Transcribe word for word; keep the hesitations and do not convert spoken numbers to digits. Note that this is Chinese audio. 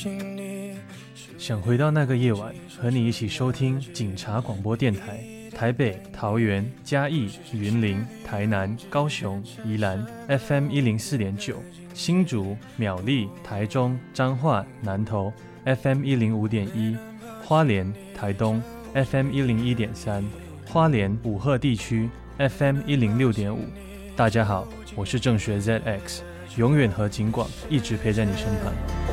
想回到那个夜晚，和你一起收听警察广播电台，台北、桃园、嘉义、云林、台南、高雄、宜兰 F M 一零四点九，新竹、苗栗、台中、彰化、南投 F M 一零五点一，花莲、台东 F M 一零一点三，花莲武鹤地区 F M 一零六点五。大家好，我是正学 Z X， 永远和警广一直陪在你身旁。